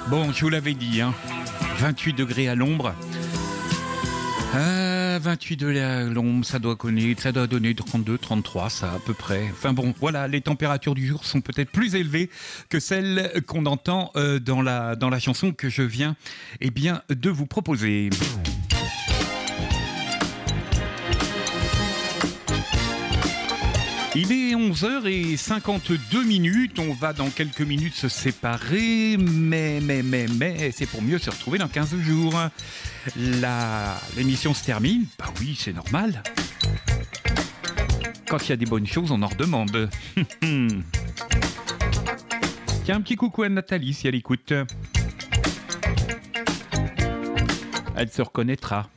Bon, je vous l'avais dit, 28 degrés à l'ombre. 28 degrés à l'ombre, ça doit donner 32, 33, ça à peu près. Enfin bon, voilà, les températures du jour sont peut-être plus élevées que celles qu'on entend dans la chanson que je viens de vous proposer. Il est 11h52, on va dans quelques minutes se séparer, mais c'est pour mieux se retrouver dans 15 jours. L'émission se termine, bah oui, c'est normal. Quand il y a des bonnes choses, on en redemande. Tiens, un petit coucou à Nathalie si elle écoute. Elle se reconnaîtra.